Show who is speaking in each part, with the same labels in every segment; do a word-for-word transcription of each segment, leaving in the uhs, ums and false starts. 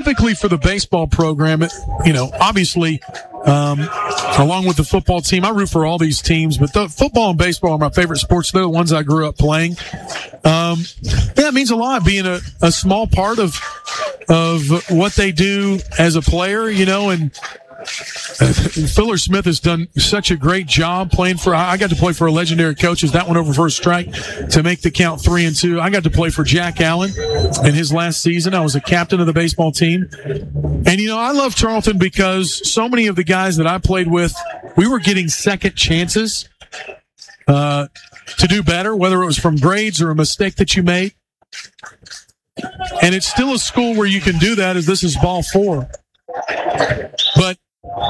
Speaker 1: specifically for the baseball program, it, you know, obviously, um, along with the football team, I root for all these teams, but the football and baseball are my favorite sports. They're the ones I grew up playing. Um, yeah, it means a lot being a, a small part of, of what they do as a player, you know, and Fuller Smith has done such a great job playing for. I got to play for a legendary coach. As that went over for a strike to make the count three and two. I got to play for Jack Allen in his last season. I was a captain of the baseball team, and you know I love Tarleton because so many of the guys that I played with, we were getting second chances uh, to do better, whether it was from grades or a mistake that you made. And it's still a school where you can do that, as this is ball four, but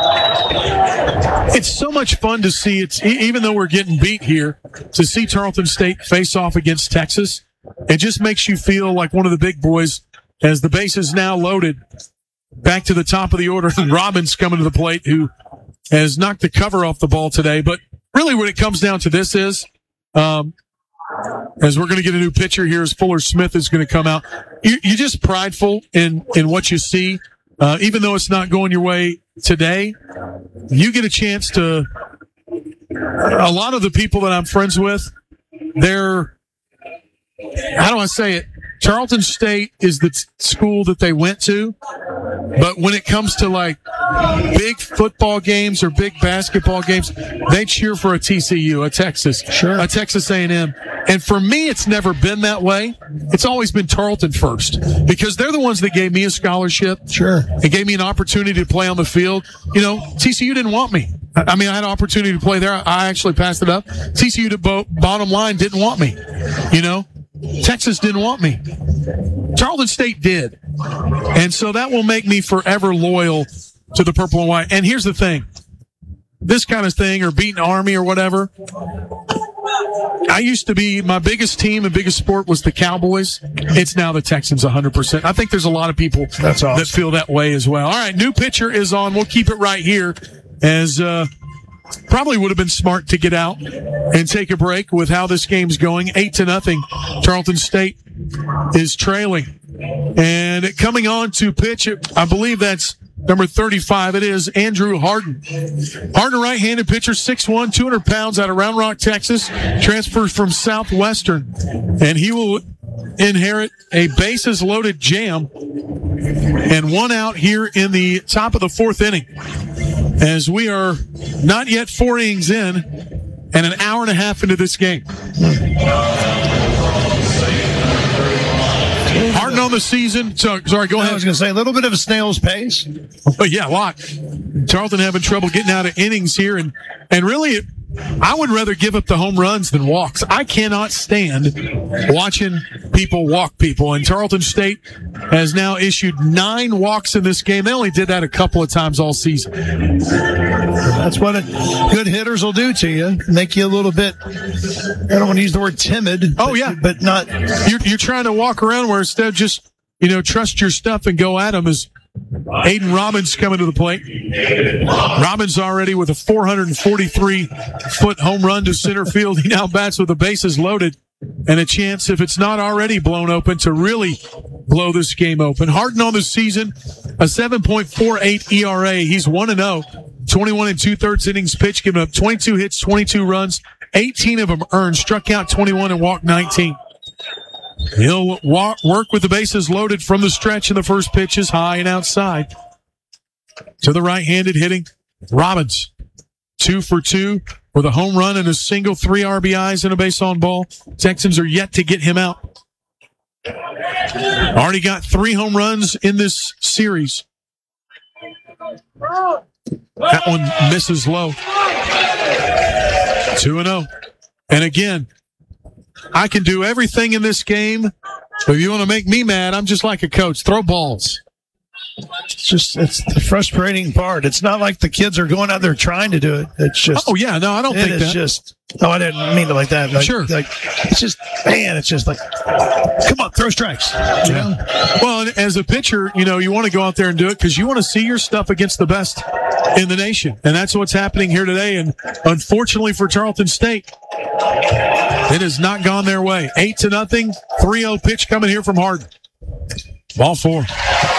Speaker 1: it's so much fun to see. It's even though we're getting beat here, to see Tarleton State face off against Texas. It just makes you feel like one of the big boys as the base is now loaded back to the top of the order. And Robbins coming to the plate, who has knocked the cover off the ball today. But really what it comes down to this is, um, as we're going to get a new pitcher here as Fuller Smith is going to come out, you, you're just prideful in, in what you see. Uh, even though it's not going your way today, you get a chance to, a lot of the people that I'm friends with, they're, how do I say it? Tarleton State is the t- school that they went to, but when it comes to like big football games or big basketball games, they cheer for a T C U, a Texas,
Speaker 2: sure.
Speaker 1: a Texas A and M. And for me, it's never been that way. It's always been Tarleton first, because they're the ones that gave me a scholarship.
Speaker 2: Sure.
Speaker 1: And gave me an opportunity to play on the field. You know, T C U didn't want me. I mean, I had an opportunity to play there. I actually passed it up. T C U, to bo- bottom line, didn't want me. You know, Texas didn't want me. Tarleton State did. And so that will make me forever loyal to the purple and white. And here's the thing. This kind of thing, or beating Army or whatever, I used to be, my biggest team and biggest sport was the Cowboys. It's now the Texans one hundred percent. I think there's a lot of people
Speaker 2: That's awesome.
Speaker 1: that feel that way as well. All right, new pitcher is on. We'll keep it right here, as uh, probably would have been smart to get out and take a break with how this game's going. Eight to nothing. Tarleton State is trailing. And coming on to pitch, I believe that's number thirty-five. It is Andrew Harden. Harden, right-handed pitcher, six one, two hundred pounds, out of Round Rock, Texas. Transfers from Southwestern. And he will inherit a bases-loaded jam and one out here in the top of the fourth inning, as we are not yet four innings in and an hour and a half into this game. Harden on the season. So, sorry, go ahead.
Speaker 2: I was going to say a little bit of a snail's pace.
Speaker 1: Oh, yeah, a lot. Tarleton having trouble getting out of innings here. And, and really, I would rather give up the home runs than walks. I cannot stand watching people walk people. And Tarleton State has now issued nine walks in this game. They only did that a couple of times all season.
Speaker 2: That's what it, good hitters will do to you. Make you a little bit, I don't want to use the word timid.
Speaker 1: Oh,
Speaker 2: but,
Speaker 1: yeah.
Speaker 2: But not.
Speaker 1: You're, you're trying to walk around where instead of just, you know, trust your stuff and go at them. As Aiden Robbins coming to the plate. Robbins already with a four hundred forty-three foot home run to center field. He now bats with the bases loaded and a chance, if it's not already blown open, to really blow this game open. Harden on the season, a seven point four eight E R A. He's one and oh, twenty-one and two-thirds innings pitched, giving up twenty-two hits, twenty-two runs, eighteen of them earned, struck out twenty-one and walked nineteen. He'll walk, work with the bases loaded from the stretch, and the first pitch is high and outside. To the right-handed hitting Robbins. Two for two with a home run and a single, three R B Is and a base on ball. Texans are yet to get him out. Already got three home runs in this series. That one misses low. two and oh. And again, I can do everything in this game, but if you want to make me mad, I'm just like a coach. Throw balls.
Speaker 2: It's just, it's the frustrating part. It's not like the kids are going out there trying to do it. It's just.
Speaker 1: Oh, yeah. No, I don't think that.
Speaker 2: It's just. No, I didn't mean it like that. Like,
Speaker 1: sure.
Speaker 2: Like, it's just, man, it's just like, come on, throw strikes. You know?
Speaker 1: Well, and as a pitcher, you know, you want to go out there and do it because you want to see your stuff against the best in the nation. And that's what's happening here today. And unfortunately for Tarleton State, it has not gone their way. Eight to nothing. three oh pitch coming here from Harden. Ball four.